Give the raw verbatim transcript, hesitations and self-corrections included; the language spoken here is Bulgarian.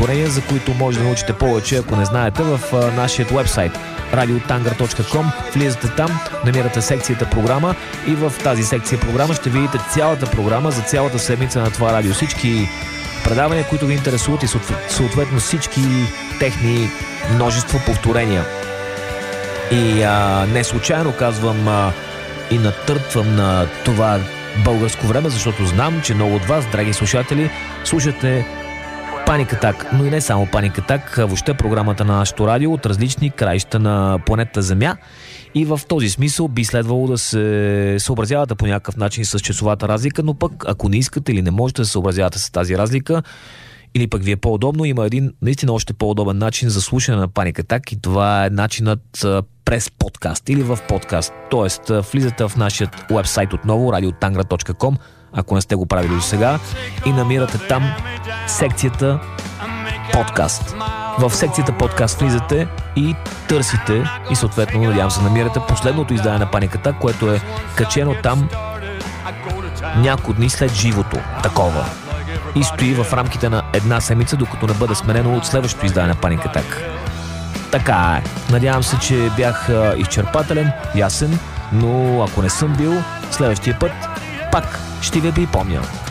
стихотворения, за които може да научите повече, ако не знаете, в нашия уебсайт радио тангър точка ком. Влизате там, намирате секцията програма и в тази секция програма ще видите цялата програма за цялата седмица на това радио. Всички предавания, които ви интересуват и съответно всички техни множество повторения. И а, не случайно казвам а, и натъртвам на това българско време, защото знам, че много от вас, драги слушатели, слушате Паник Атак, но и не само Паник Атак, а въобще програмата на нашото радио от различни краища на планета Земя. И в този смисъл би следвало да се съобразявате по някакъв начин с часовата разлика, но пък ако не искате или не можете да се съобразявате с тази разлика, или пък ви е по-удобно, има един наистина още по-удобен начин за слушане на Паник Атак и това е начинът през подкаст или в подкаст. Тоест, влизате в нашия уебсайт отново, радио тангър точка ком, ако не сте го правили до сега, и намирате там секцията подкаст. В секцията подкаст влизате и търсите и съответно, надявам се, намирате последното издание на Паник Атак, което е качено там няколко дни след живото такова. И стои в рамките на една седмица, докато не бъде сменено от следващото издание на Паник Атак. Така е. Надявам се, че бях изчерпателен, ясен, но ако не съм бил, следващия път пак ще ви припомня.